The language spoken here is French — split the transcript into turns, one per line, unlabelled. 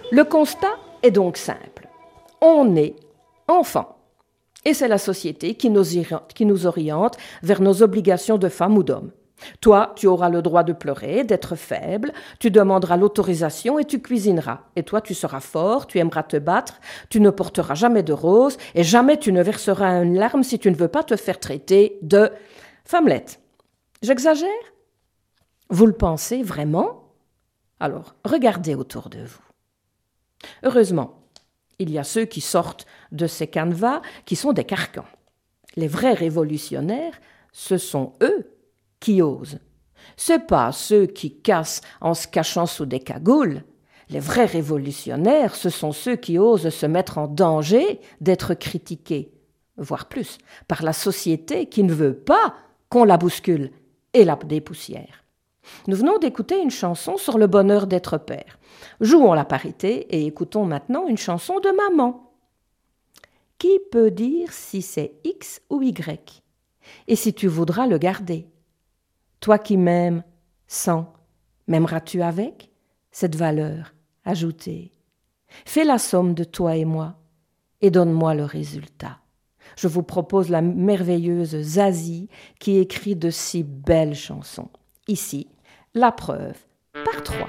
Le constat est donc simple. On est enfant. Et c'est la société qui nous oriente vers nos obligations de femme ou d'homme. Toi, tu auras le droit de pleurer, d'être faible, tu demanderas l'autorisation et tu cuisineras. Et toi, tu seras fort, tu aimeras te battre, tu ne porteras jamais de rose et jamais tu ne verseras une larme si tu ne veux pas te faire traiter de femmelette. J'exagère ? Vous le pensez vraiment ? Alors, regardez autour de vous. Heureusement, il y a ceux qui sortent de ces canevas qui sont des carcans. Les vrais révolutionnaires, ce sont eux qui osent. Ce n'est pas ceux qui cassent en se cachant sous des cagoules. Les vrais révolutionnaires, ce sont ceux qui osent se mettre en danger d'être critiqués, voire plus, par la société qui ne veut pas qu'on la bouscule et la dépoussière. Nous venons d'écouter une chanson sur le bonheur d'être père. Jouons la parité et écoutons maintenant une chanson de maman. Qui peut dire si c'est X ou Y? Et si tu voudras le garder? Toi qui m'aimes sans, m'aimeras-tu avec cette valeur ajoutée? Fais la somme de toi et moi et donne-moi le résultat. Je vous propose la merveilleuse Zazie qui écrit de si belles chansons. Ici, la preuve par 3.